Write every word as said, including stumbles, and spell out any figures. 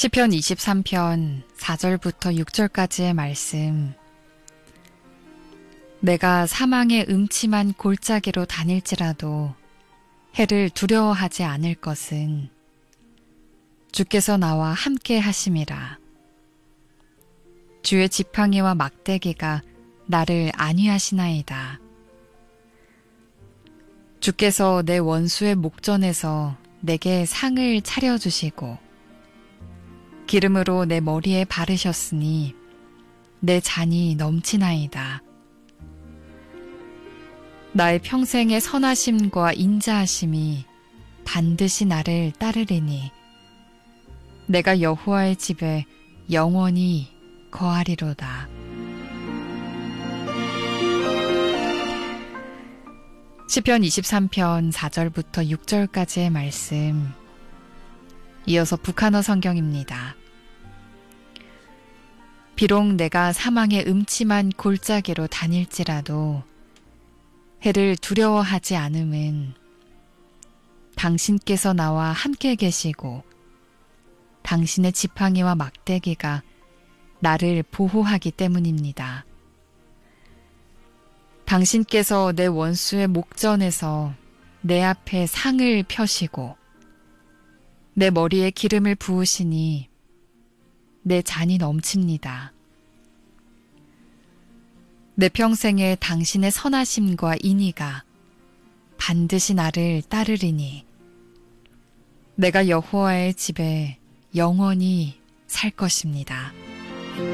시편 이십삼 편 사 절부터 육 절까지의 말씀. 내가 사망의 음침한 골짜기로 다닐지라도 해를 두려워하지 않을 것은 주께서 나와 함께 하심이라. 주의 지팡이와 막대기가 나를 안위하시나이다. 주께서 내 원수의 목전에서 내게 상을 차려주시고 기름으로 내 머리에 바르셨으니 내 잔이 넘치나이다. 나의 평생의 선하심과 인자하심이 반드시 나를 따르리니 내가 여호와의 집에 영원히 거하리로다. 시편 이십삼 편 사 절부터 육 절까지의 말씀. 이어서 북한어 성경입니다. 비록 내가 사망의 음침한 골짜기로 다닐지라도 해를 두려워하지 않음은 당신께서 나와 함께 계시고 당신의 지팡이와 막대기가 나를 보호하기 때문입니다. 당신께서 내 원수의 목전에서 내 앞에 상을 펴시고 내 머리에 기름을 부으시니 내 잔이 넘칩니다. 내 평생에 당신의 선하심과 인의가 반드시 나를 따르리니 내가 여호와의 집에 영원히 살 것입니다.